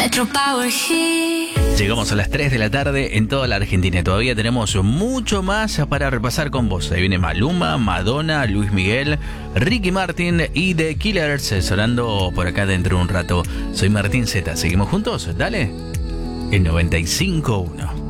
Metro Power Hit. Llegamos a las 3 de la tarde en toda la Argentina. Todavía tenemos mucho más para repasar con vos. Ahí viene Maluma, Madonna, Luis Miguel, Ricky Martin y The Killers sonando por acá dentro de un rato. Soy Martín Zeta. ¿Seguimos juntos? Dale. El 95.1.